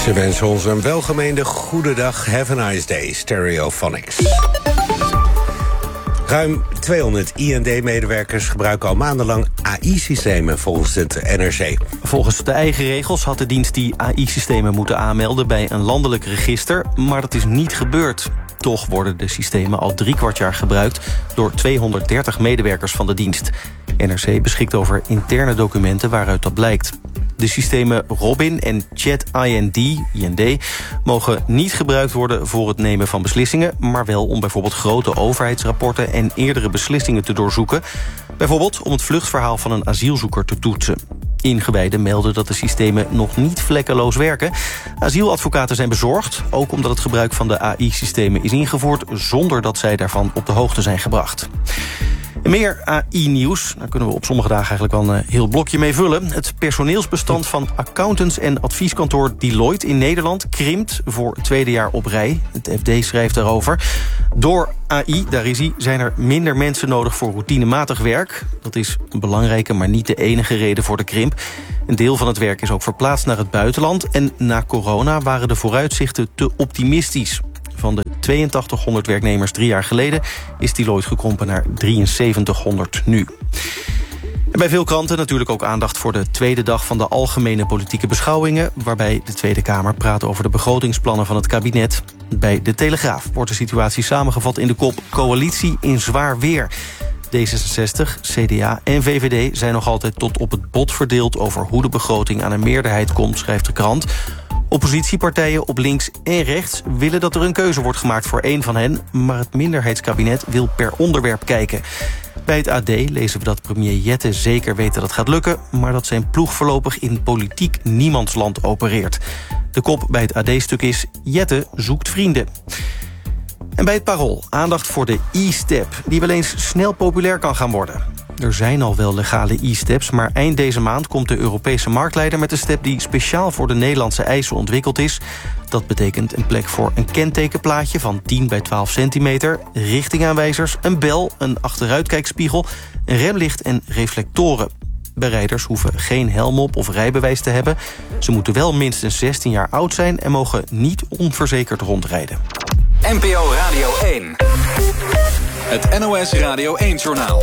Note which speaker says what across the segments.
Speaker 1: Ze wensen ons een welgemeende goede dag. Have a nice day, Stereophonics. Ruim 200 IND-medewerkers gebruiken al maandenlang AI-systemen volgens het NRC.
Speaker 2: Volgens de eigen regels had de dienst die AI-systemen moeten aanmelden bij een landelijk register, maar dat is niet gebeurd. Toch worden de systemen al 3/4 jaar gebruikt door 230 medewerkers van de dienst. NRC beschikt over interne documenten waaruit dat blijkt. De systemen Robin en Chat-IND mogen niet gebruikt worden voor het nemen van beslissingen, maar wel om bijvoorbeeld grote overheidsrapporten en eerdere beslissingen te doorzoeken. Bijvoorbeeld om het vluchtverhaal van een asielzoeker te toetsen. Ingewijden melden dat de systemen nog niet vlekkeloos werken. Asieladvocaten zijn bezorgd, ook omdat het gebruik van de AI-systemen is ingevoerd zonder dat zij daarvan op de hoogte zijn gebracht. Meer AI-nieuws, daar kunnen we op sommige dagen eigenlijk wel een heel blokje mee vullen. Het personeelsbestand van accountants en advieskantoor Deloitte in Nederland krimpt voor het tweede jaar op rij. Het FD schrijft daarover. Door AI, daar is hij, zijn er minder mensen nodig voor routinematig werk. Dat is een belangrijke, maar niet de enige reden voor de krimp. Een deel van het werk is ook verplaatst naar het buitenland. En na corona waren de vooruitzichten te optimistisch. Van de 8200 werknemers 3 jaar geleden is Deloitte gekrompen naar 7300 nu. En bij veel kranten natuurlijk ook aandacht voor de tweede dag van de algemene politieke beschouwingen, waarbij de Tweede Kamer praat over de begrotingsplannen van het kabinet. Bij De Telegraaf wordt de situatie samengevat in de kop coalitie in zwaar weer. D66, CDA en VVD zijn nog altijd tot op het bot verdeeld over hoe de begroting aan een meerderheid komt, schrijft de krant. Oppositiepartijen op links en rechts willen dat er een keuze wordt gemaakt voor één van hen, maar het minderheidskabinet wil per onderwerp kijken. Bij het AD lezen we dat premier Jette zeker weet dat het gaat lukken, maar dat zijn ploeg voorlopig in politiek niemandsland opereert. De kop bij het AD-stuk is: Jette zoekt vrienden. En bij het Parool aandacht voor de e-step, die wel eens snel populair kan gaan worden. Er zijn al wel legale e-steps, maar eind deze maand komt de Europese marktleider met een step die speciaal voor de Nederlandse eisen ontwikkeld is. Dat betekent een plek voor een kentekenplaatje van 10 bij 12 centimeter, richtingaanwijzers, een bel, een achteruitkijkspiegel, een remlicht en reflectoren. Bereiders hoeven geen helm op of rijbewijs te hebben. Ze moeten wel minstens 16 jaar oud zijn en mogen niet onverzekerd rondrijden.
Speaker 3: NPO Radio 1. Het NOS Radio 1-journaal.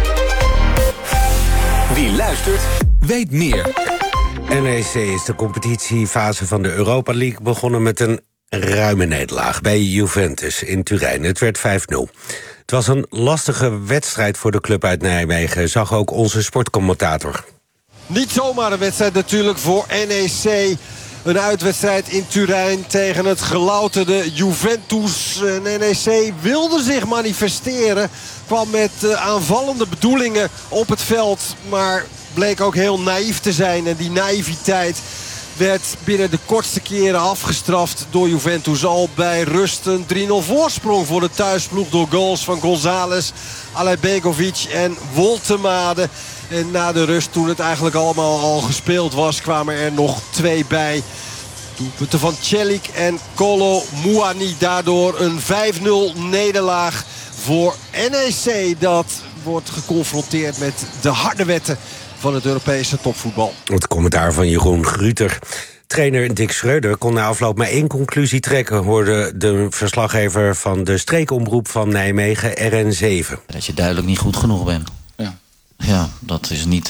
Speaker 3: Wie luistert, weet meer.
Speaker 1: NEC is de competitiefase van de Europa League begonnen met een ruime nederlaag bij Juventus in Turijn. Het werd 5-0. Het was een lastige wedstrijd voor de club uit Nijmegen, zag ook onze sportcommentator.
Speaker 4: Niet zomaar een wedstrijd natuurlijk voor NEC. Een uitwedstrijd in Turijn tegen het gelouterde Juventus. NEC wilde zich manifesteren. Kwam met aanvallende bedoelingen op het veld. Maar bleek ook heel naïef te zijn. En die naïviteit werd binnen de kortste keren afgestraft door Juventus. Al bij rust een 3-0 voorsprong voor de thuisploeg door goals van González, Alejbegovic en Woltemade. En na de rust, toen het eigenlijk allemaal al gespeeld was, kwamen er nog 2 bij. Doelpunten van Celik en Kolo Muani. Daardoor een 5-0 nederlaag voor NEC. Dat wordt geconfronteerd met de harde wetten van het Europese topvoetbal.
Speaker 1: Het commentaar van Jeroen Gruter. Trainer Dick Schreuder kon na afloop maar 1 conclusie trekken, hoorde de verslaggever van de streekomroep van Nijmegen, RN7.
Speaker 5: Dat je duidelijk niet goed genoeg bent. Ja, dat is niet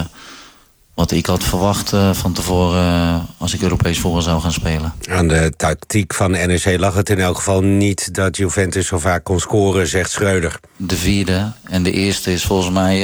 Speaker 5: wat ik had verwacht van tevoren als ik Europees voetbal zou gaan spelen.
Speaker 1: Aan de tactiek van NEC lag het in elk geval niet dat Juventus zo vaak kon scoren, zegt Schreuder.
Speaker 5: De 4e en de eerste is volgens mij,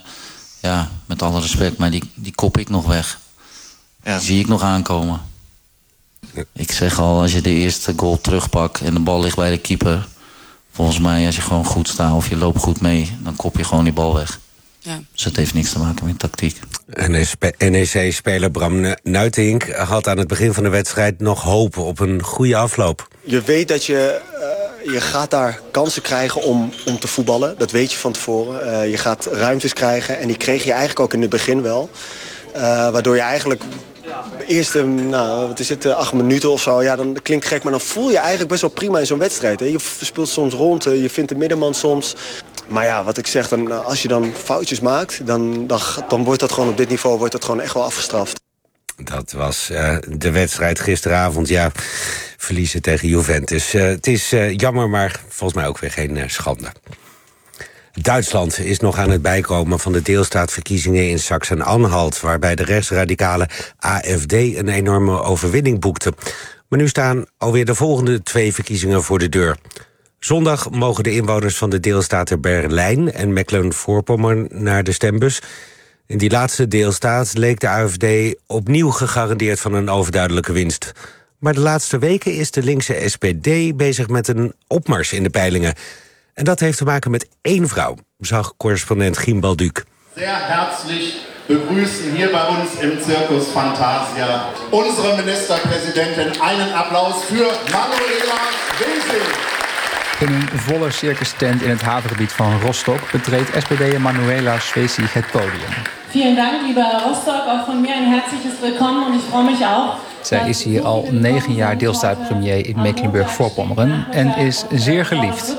Speaker 5: met alle respect, maar die kop ik nog weg. Ja. Die zie ik nog aankomen. Ja. Ik zeg al, als je de eerste goal terugpakt en de bal ligt bij de keeper, volgens mij als je gewoon goed staat of je loopt goed mee, dan kop je gewoon die bal weg. Ja. Dus het heeft niks te maken met tactiek.
Speaker 1: NEC-speler Bram Nuitink had aan het begin van de wedstrijd nog hoop op een goede afloop.
Speaker 6: Je weet dat je gaat daar kansen krijgen om te voetballen. Dat weet je van tevoren. Je gaat ruimtes krijgen en die kreeg je eigenlijk ook in het begin wel. Waardoor je eigenlijk de eerste 8 minuten of zo, ja, dan klinkt gek, maar dan voel je eigenlijk best wel prima in zo'n wedstrijd. Hè. Je speelt soms rond, je vindt de middenman soms. Maar ja, wat ik zeg, als je dan foutjes maakt, dan wordt dat gewoon op dit niveau wordt dat gewoon echt wel afgestraft.
Speaker 1: Dat was de wedstrijd gisteravond. Ja, verliezen tegen Juventus. Het is jammer, maar volgens mij ook weer geen schande. Duitsland is nog aan het bijkomen van de deelstaatverkiezingen in Sachsen-Anhalt, waarbij de rechtsradicale AfD een enorme overwinning boekte. Maar nu staan alweer de volgende 2 verkiezingen voor de deur. Zondag mogen de inwoners van de deelstaten Berlijn en Mecklenburg-Vorpommern naar de stembus. In die laatste deelstaat leek de AfD opnieuw gegarandeerd van een overduidelijke winst. Maar de laatste weken is de linkse SPD bezig met een opmars in de peilingen. En dat heeft te maken met 1 vrouw, zag correspondent Giem Balduc.
Speaker 7: Zeer herzlich begrüßen hier bij ons im Circus Fantasia unsere Ministerpräsidentin. Einen Applaus für Manuela Schwesig.
Speaker 8: In een volle circus-tent in het havengebied van Rostock betreedt SPD'er Manuela Schwesig het podium.
Speaker 9: Vielen Dank, lieber Rostock. Auch von mir ein herzliches Willkommen und ich freue mich auch.
Speaker 8: Zij is hier al 9 jaar deelstaatpremier in Mecklenburg-Vorpommern en is zeer geliefd.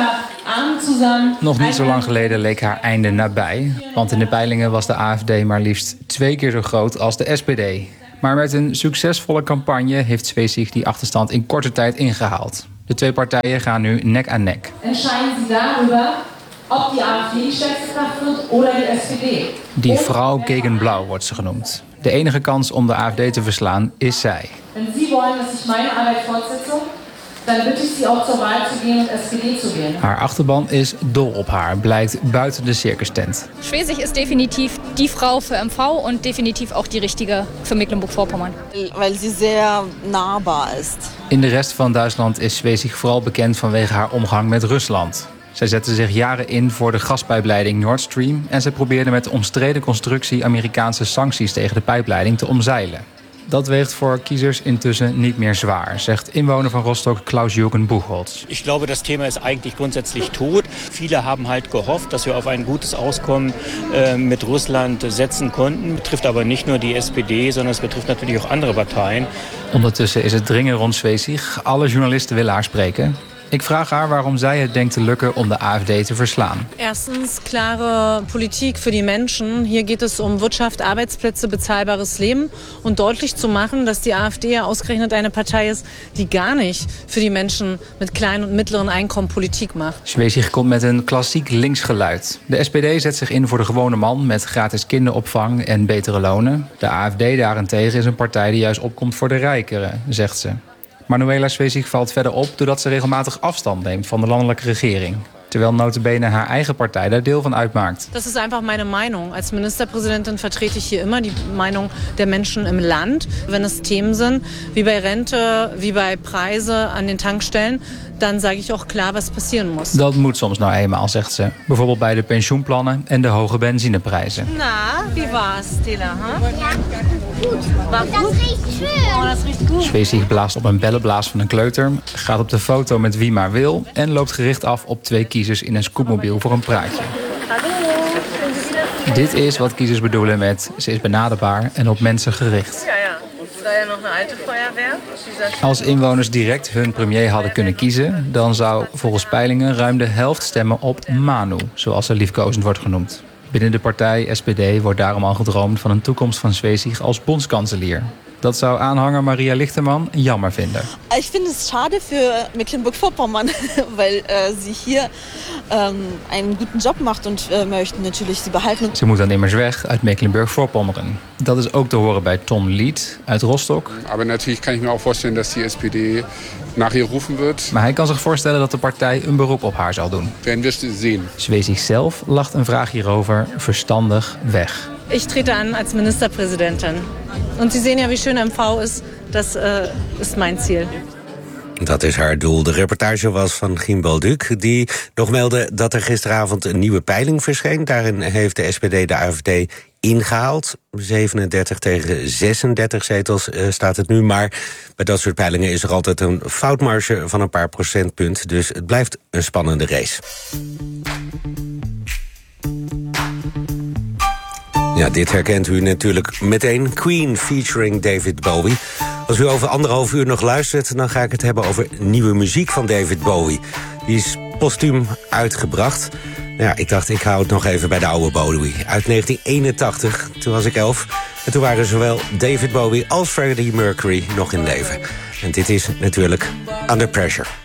Speaker 8: Nog niet zo lang geleden leek haar einde nabij, want in de peilingen was de AfD maar liefst 2 keer zo groot als de SPD. Maar met een succesvolle campagne heeft Schwesig die achterstand in korte tijd ingehaald. De 2 partijen gaan nu nek aan nek.
Speaker 9: Entscheiden Sie darüber, ob die AfD Chefkraft wird oder die SPD.
Speaker 8: Die vrouw gegen Blauw wordt ze genoemd. De enige kans om de AfD te verslaan is zij.
Speaker 9: Wenn Sie wollen, dass ich meine Arbeit fortsetze, dan bitte ich Sie auch zur Wahl zu gehen und SPD zu wählen.
Speaker 8: Haar achterban is dol op haar, blijkt buiten de circustent.
Speaker 10: Schwesig ist definitiv die Frau für MV und definitiv auch die richtige für Mecklenburg-Vorpommern.
Speaker 11: Weil sie sehr nahbar ist.
Speaker 8: In de rest van Duitsland is Schwesig vooral bekend vanwege haar omgang met Rusland. Zij zette zich jaren in voor de gaspijpleiding Nord Stream en ze probeerde met de omstreden constructie Amerikaanse sancties tegen de pijpleiding te omzeilen. Dat weegt voor kiezers intussen niet meer zwaar, zegt inwoner van Rostock Klaus-Jürgen Buchholz.
Speaker 12: Ich glaube, das Thema ist eigentlich grundsätzlich tot. Viele haben halt gehofft, dass wir auf ein gutes Auskommen mit Russland setzen konnten. Betrifft aber nicht nur die SPD, sondern es betrifft natürlich auch andere Parteien.
Speaker 8: Ondertussen is het dringen rond Schwesig. Alle journalisten willen haar spreken. Ik vraag haar waarom zij het denkt te lukken om de AfD te verslaan.
Speaker 13: Erstens klare Politik für die Menschen. Hier geht es um Wirtschaft, Arbeitsplätze, bezahlbares Leben. Und deutlich zu machen, dass die AfD ja ausgerechnet eine Partei ist, die gar nicht für die Menschen mit kleinen und mittleren Einkommen Politik macht.
Speaker 8: Schwesig komt met een klassiek links geluid. De SPD zet zich in voor de gewone man met gratis kinderopvang en betere lonen. De AfD daarentegen is een partij die juist opkomt voor de rijkeren, zegt ze. Manuela Schwesig valt verder op doordat ze regelmatig afstand neemt van de landelijke regering. Terwijl nota bene haar eigen partij daar deel van uitmaakt.
Speaker 13: Das ist einfach meine Meinung. Als Ministerpräsidentin vertrete ich hier immer die Meinung der Menschen im Land. Wenn es Themen sind, wie bei Rente, wie bei Preise an den Tankstellen, dan sage ich auch klar was passieren muss.
Speaker 8: Dat moet soms nou eenmaal, zegt ze. Bijvoorbeeld bij de pensioenplannen en de hoge benzineprijzen.
Speaker 13: Na, wie war's, Tila? Huh?
Speaker 14: Ja, goed.
Speaker 13: War
Speaker 14: Dat
Speaker 13: goed?
Speaker 14: riecht schön.
Speaker 13: Oh, dat riecht goed.
Speaker 8: Schwesig blaast op een bellenblaas van een kleuter, gaat op de foto met wie maar wil en loopt gericht af op 2 kiezers in een scootmobiel voor een praatje. Dit is wat kiezers bedoelen met ze is benaderbaar en op mensen gericht.
Speaker 13: Ja. Is daar nog een alte Feuerwehr?
Speaker 8: Als inwoners direct hun premier hadden kunnen kiezen, dan zou volgens peilingen ruim de helft stemmen op Manu, zoals ze liefkozend wordt genoemd. Binnen de partij SPD wordt daarom al gedroomd van een toekomst van Schwesig als bondskanselier. Dat zou aanhanger Maria Lichterman jammer vinden.
Speaker 11: Ich finde es schade für Mecklenburg-Vorpommern, weil sie hier einen guten Job macht und möchten natürlich sie behalten.
Speaker 8: Ze moet dan immers weg uit Mecklenburg-Vorpommern. Dat is ook te horen bij Tom Lied uit Rostock.
Speaker 15: Aber natürlich kann ich mir auch vorstellen, dass die SPD nach ihr rufen wird.
Speaker 8: Maar hij kan zich voorstellen dat de partij een beroep op haar zal doen.
Speaker 15: Werden wir sehen.
Speaker 8: Schwesig zelf lacht een vraag hierover verstandig weg.
Speaker 13: Ich trete an als Ministerpräsidentin. Und Sie sehen ja, wie schön MV ist. Das ist mein Ziel.
Speaker 1: Dat is haar doel. De reportage was van Giem Balduc, die nog meldde dat er gisteravond een nieuwe peiling verscheen. Daarin heeft de SPD de AfD ingehaald. 37 tegen 36 zetels staat het nu. Maar bij dat soort peilingen is er altijd een foutmarge van een paar procentpunt. Dus het blijft een spannende race. Ja, dit herkent u natuurlijk meteen. Queen featuring David Bowie. Als u over 1,5 uur nog luistert, dan ga ik het hebben over nieuwe muziek van David Bowie. Die is postuum uitgebracht. Ja, ik dacht, ik hou het nog even bij de oude Bowie. Uit 1981, toen was ik 11. En toen waren zowel David Bowie als Freddie Mercury nog in leven. En dit is natuurlijk Under Pressure.